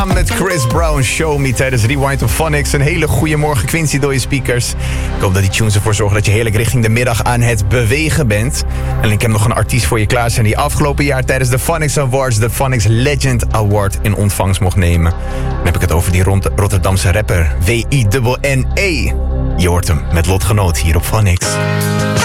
Met Chris Brown, Show Me tijdens Rewind op Phonics. Een hele goede morgen, Quincy, door je speakers. Ik hoop dat die tunes ervoor zorgen dat je heerlijk richting de middag aan het bewegen bent. En ik heb nog een artiest voor je klaarstaan die afgelopen jaar tijdens de Phonics Awards de Phonics Legend Award in ontvangst mocht nemen. Dan heb ik het over die Rotterdamse rapper W.I.N.N.E. Je hoort hem met Lotgenoot hier op Phonics.